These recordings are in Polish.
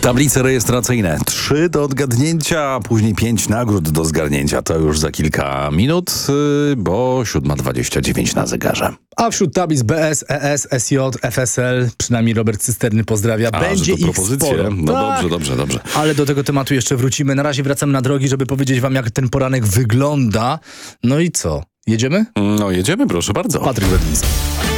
Tablice rejestracyjne. 3 do odgadnięcia, a później 5 nagród do zgarnięcia. To już za kilka minut, bo 7:29 na zegarze. A wśród tablic BS, ES, SJ, FSL, przynajmniej Robert Cysterny pozdrawia, będzie ich sporo. No Tak. dobrze. Ale do tego tematu jeszcze wrócimy. Na razie wracamy na drogi, żeby powiedzieć wam, jak ten poranek wygląda. No i co? Jedziemy? No jedziemy, proszę bardzo. Patryk Wedliński.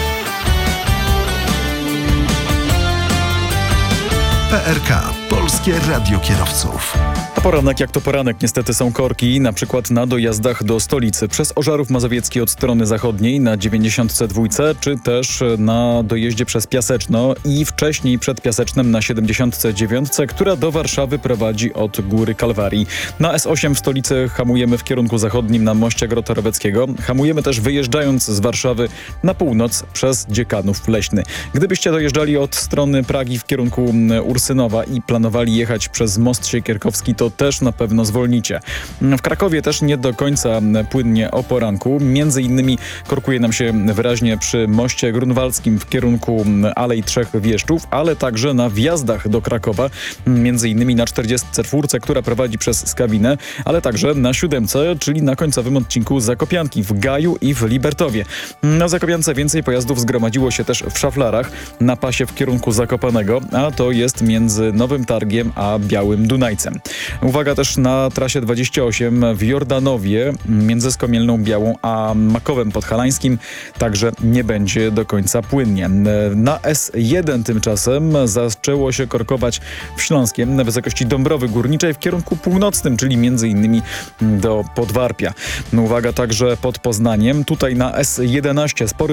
PRK. Polskie Radio Kierowców. A poranek jak to poranek, niestety są korki, na przykład na dojazdach do stolicy przez Ożarów Mazowiecki od strony zachodniej na 92, czy też na dojeździe przez Piaseczno i wcześniej przed Piasecznem na 79, która do Warszawy prowadzi od Góry Kalwarii. Na S8 w stolicy hamujemy w kierunku zachodnim na moście Grota-Roweckiego. Hamujemy też wyjeżdżając z Warszawy na północ przez Dziekanów Leśny. Gdybyście dojeżdżali od strony Pragi w kierunku Ursynowa i planowali jechać przez most Siekierkowski, to też na pewno zwolnicie. W Krakowie też nie do końca płynnie o poranku. Między innymi korkuje nam się wyraźnie przy moście grunwaldzkim w kierunku Alei Trzech Wieszczów, ale także na wjazdach do Krakowa, między innymi na 44, która prowadzi przez Skawinę, ale także na 7, czyli na końcowym odcinku Zakopianki w Gaju i w Libertowie. Na Zakopiance więcej pojazdów zgromadziło się też w Szaflarach na pasie w kierunku Zakopanego, a to jest między Nowym Targiem a Białym Dunajcem. Uwaga też na trasie 28 w Jordanowie między Skomielną Białą a Makowem Podhalańskim także nie będzie do końca płynnie. Na S1 tymczasem zaczęło się korkować w Śląskiem na wysokości Dąbrowy Górniczej w kierunku północnym, czyli między innymi do Podwarpia. Uwaga także pod Poznaniem. Tutaj na S11 spory